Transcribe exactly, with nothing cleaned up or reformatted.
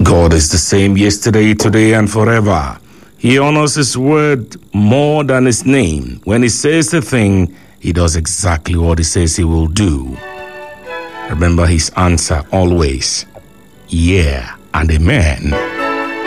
God is the same yesterday, today, and forever. He honors his word more than his name. When he says the thing, he does exactly what he says he will do. Remember his answer always, yeah and amen.